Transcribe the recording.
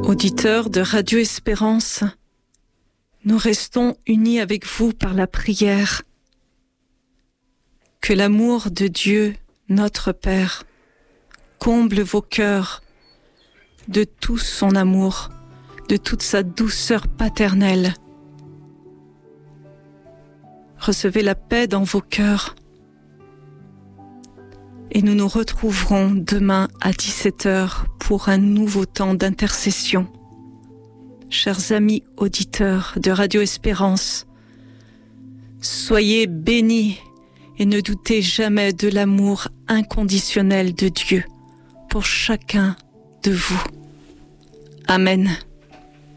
Auditeurs de Radio Espérance, nous restons unis avec vous par la prière. Que l'amour de Dieu, notre Père, comble vos cœurs de tout son amour, de toute sa douceur paternelle. Recevez la paix dans vos cœurs et nous nous retrouverons demain à 17h pour un nouveau temps d'intercession. Chers amis auditeurs de Radio Espérance, soyez bénis et ne doutez jamais de l'amour inconditionnel de Dieu pour chacun de vous. Amen.